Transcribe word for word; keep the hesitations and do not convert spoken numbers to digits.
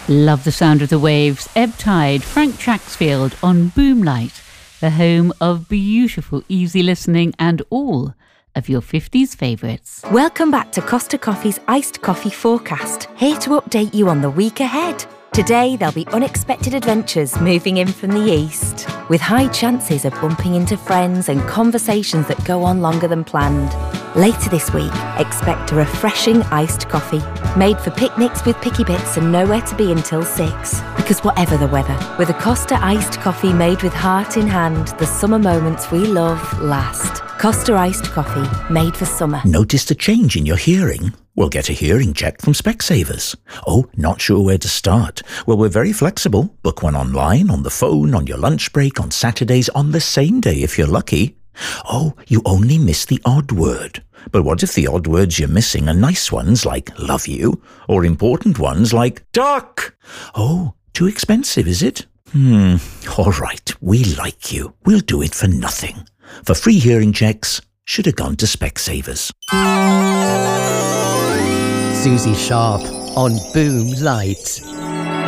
Love the sound of the waves. Ebb Tide, Frank Traxfield on Boomlight, the home of beautiful easy listening and all of your fifties favourites. Welcome back to Costa Coffee's Iced Coffee Forecast, here to update you on the week ahead. Today there'll be unexpected adventures moving in from the east, with high chances of bumping into friends and conversations that go on longer than planned. Later this week, expect a refreshing iced coffee, made for picnics with picky bits and nowhere to be until six. Because whatever the weather, with a Costa iced coffee made with heart in hand, the summer moments we love last. Costa iced coffee, made for summer. Noticed a change in your hearing? Well, get a hearing check from Specsavers. Oh, not sure where to start? Well, we're very flexible. Book one online, on the phone, on your lunch break, on Saturdays, on the same day if you're lucky. Oh, you only miss the odd word. But what if the odd words you're missing are nice ones like love you, or important ones like duck? Oh, too expensive, is it? Hmm, all right, we like you. We'll do it for nothing. For free hearing checks, should have gone to Specsavers. Susie Sharp on Boom Light.